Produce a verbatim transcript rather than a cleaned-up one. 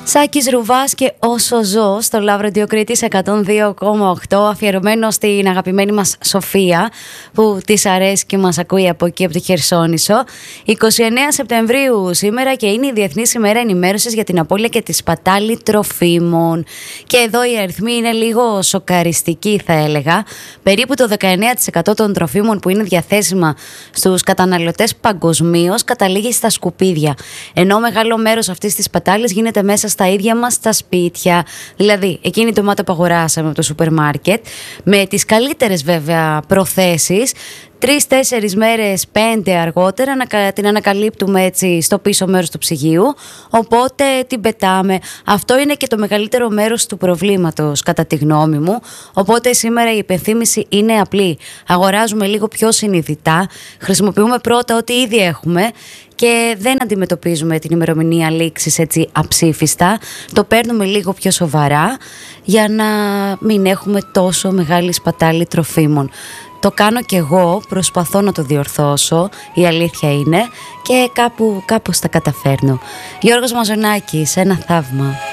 Σάκης Ρουβάς και Όσο Ζω στο Love Radio Κρήτης εκατόν δύο κόμμα οκτώ, αφιερωμένο στην αγαπημένη μας Σοφία που της αρέσει και μας ακούει από εκεί από τη Χερσόνησο. εικοστή ενάτη Σεπτεμβρίου σήμερα και είναι η Διεθνής ημέρα ενημέρωσης για την απώλεια και τη σπατάλη τροφίμων. Και εδώ οι αριθμοί είναι λίγο σοκαριστικοί, θα έλεγα. Περίπου το δεκαεννέα τοις εκατό των τροφίμων που είναι διαθέσιμα στους καταναλωτές παγκοσμίως καταλήγει στα σκουπίδια, ενώ μεγάλο μέρος αυτής της σπατάλης γίνεται μέσα στα ίδια μας τα σπίτια. Δηλαδή, εκείνη η ντομάτα που αγοράσαμε από το σούπερ μάρκετ, με τις καλύτερες βέβαια προθέσεις, τρεις-τέσσερις μέρες, πέντε αργότερα την ανακαλύπτουμε έτσι στο πίσω μέρος του ψυγείου, οπότε την πετάμε. Αυτό είναι και το μεγαλύτερο μέρος του προβλήματος κατά τη γνώμη μου, οπότε σήμερα η υπενθύμηση είναι απλή. Αγοράζουμε λίγο πιο συνειδητά, χρησιμοποιούμε πρώτα ό,τι ήδη έχουμε και δεν αντιμετωπίζουμε την ημερομηνία λήξης έτσι αψήφιστα, το παίρνουμε λίγο πιο σοβαρά για να μην έχουμε τόσο μεγάλη σπατάλη τροφίμων. Το κάνω κι εγώ, προσπαθώ να το διορθώσω, η αλήθεια είναι, και κάπου, κάπως τα καταφέρνω. Γιώργος Μαζονάκης, ένα θαύμα.